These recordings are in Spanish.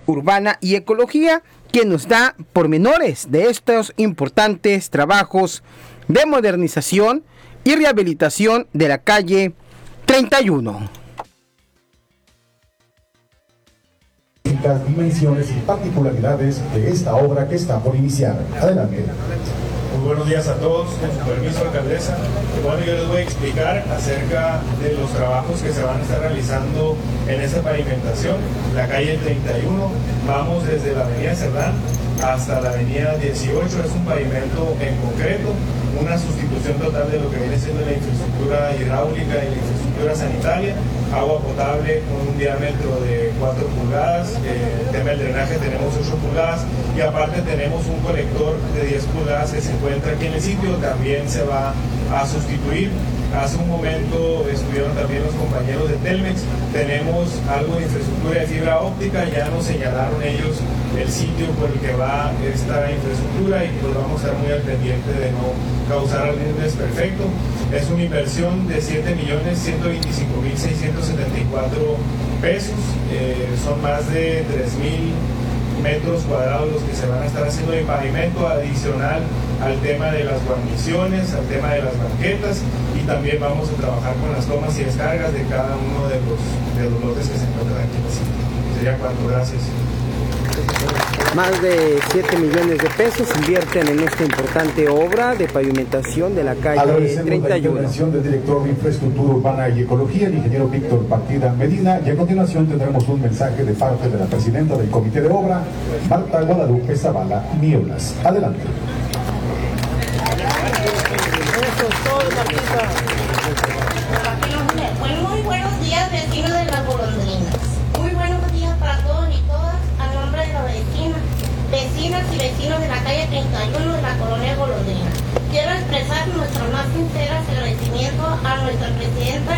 Urbana y Ecología, quien nos da pormenores de estos importantes trabajos de modernización y rehabilitación de la calle 31. Dimensiones y particularidades de esta obra que está por iniciar. Adelante. Muy buenos días a todos, con su permiso, alcaldesa. Bueno, yo les voy a explicar acerca de los trabajos que se van a estar realizando en esta pavimentación. La calle 31, vamos desde la avenida Cerdán hasta la avenida 18, es un pavimento en concreto, una sustitución total de lo que viene siendo la infraestructura hidráulica y la infraestructura sanitaria, agua potable con un diámetro de 4 pulgadas, tema del drenaje tenemos 8 pulgadas y aparte tenemos un colector de 10 pulgadas que se encuentra aquí en el sitio, también se va a sustituir. Hace un momento estuvieron también los compañeros de Telmex, tenemos algo de infraestructura de fibra óptica, ya nos señalaron ellos el sitio por el que va esta infraestructura y pues vamos a estar muy al pendiente de no causar algún desperfecto. Es una inversión de 7.125.674 pesos, son más de 3.000 metros cuadrados los que se van a estar haciendo de pavimento adicional al tema de las guarniciones, al tema de las banquetas y también vamos a trabajar con las tomas y descargas de cada uno de los lotes que se encuentran aquí en el sitio. Sería cuanto, gracias. Más de 7 millones de pesos invierten en esta importante obra de pavimentación de la calle 31. La intervención del director de Infraestructura Urbana y Ecología, el ingeniero Víctor Partida Medina, y a continuación tendremos un mensaje de parte de la presidenta del Comité de Obra, Marta Guadalupe Zavala Nieblas. Adelante. Muy buenos días, vecinos de Las Golondrinas. Muy buenos días para todos y todas, a nombre de los vecinas y vecinos de la calle 31 de la colonia Golondrina. Quiero expresar nuestro más sincero agradecimiento a nuestra presidenta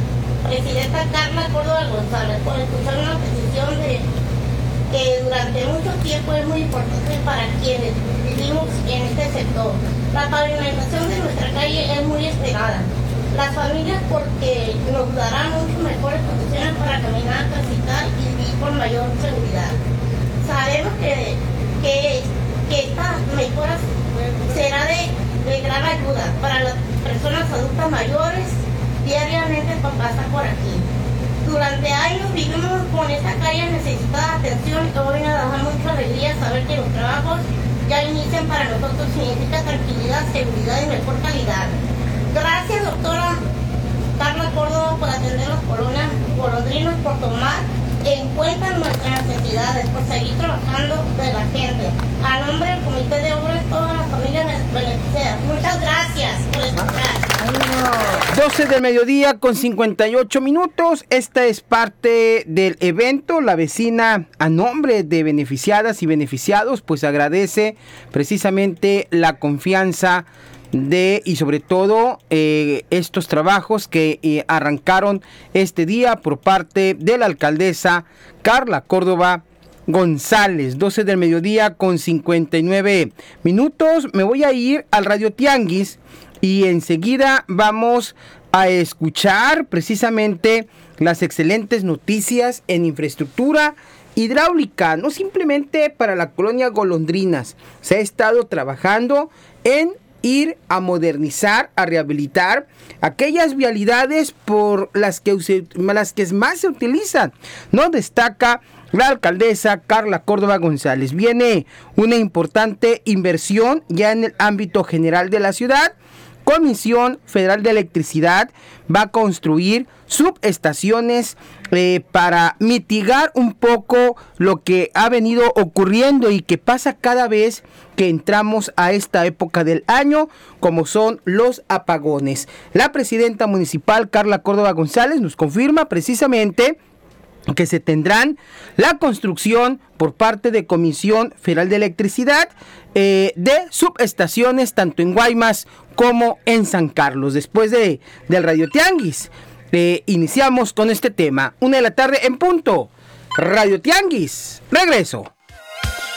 Carla Córdoba González por escuchar una petición que durante mucho tiempo es muy importante para quienes vivimos en este sector. La pavimentación de nuestra calle es muy esperada. Las familias porque nos darán mucho mejores condiciones para caminar, transitar y vivir con mayor seguridad. Sabemos que esta mejora será de gran ayuda para las personas adultas mayores diariamente para pasar por aquí. Durante años vivimos con esta calle necesitada de atención y hoy nos da mucha alegría saber que los trabajos ya inician para nosotros. Significa tranquilidad, seguridad y mejor calidad. Gracias, doctora Carla Córdoba, por atender los golondrinos, por tomar en cuenta nuestras necesidades, por seguir trabajando de la gente. A nombre del Comité de Obras, todas las familias beneficiadas. Muchas gracias por escuchar. 12 del mediodía con 58 minutos. Esta es parte del evento. La vecina, a nombre de beneficiadas y beneficiados, pues agradece precisamente la confianza y sobre todo estos trabajos que arrancaron este día por parte de la alcaldesa Carla Córdoba González. 12 del mediodía con 59 minutos. Me voy a ir al Radio Tianguis y enseguida vamos a escuchar precisamente las excelentes noticias en infraestructura hidráulica, no simplemente para la colonia Golondrinas. Se ha estado trabajando en ir a modernizar, a rehabilitar aquellas vialidades por las que más se utilizan. Nos destaca la alcaldesa Carla Córdoba González. Viene una importante inversión ya en el ámbito general de la ciudad. Comisión Federal de Electricidad va a construir subestaciones para mitigar un poco lo que ha venido ocurriendo y que pasa cada vez que entramos a esta época del año, como son los apagones. La presidenta municipal Carla Córdoba González nos confirma precisamente que se tendrán la construcción por parte de Comisión Federal de Electricidad de subestaciones tanto en Guaymas como en San Carlos. Después del Radio Tianguis iniciamos con este tema. 1 de la tarde en punto. Radio Tianguis, regreso.